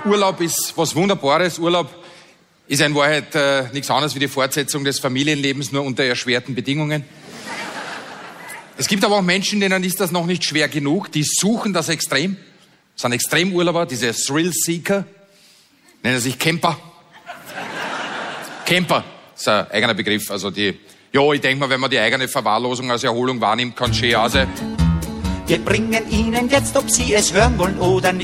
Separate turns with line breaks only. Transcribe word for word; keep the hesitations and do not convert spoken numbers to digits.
Urlaub ist was Wunderbares. Urlaub ist in Wahrheit äh, nichts anderes wie die Fortsetzung des Familienlebens, nur unter erschwerten Bedingungen. Es gibt aber auch Menschen, denen ist das noch nicht schwer genug. Die suchen das extrem. Das sind Extremurlauber, diese Thrill-Seeker. Nennen sich Camper. Camper, das ist ein eigener Begriff. Also die, ja, ich denke mal, wenn man die eigene Verwahrlosung als Erholung wahrnimmt, kann es schön auch sein.
Wir bringen Ihnen jetzt, ob Sie es hören wollen oder nicht.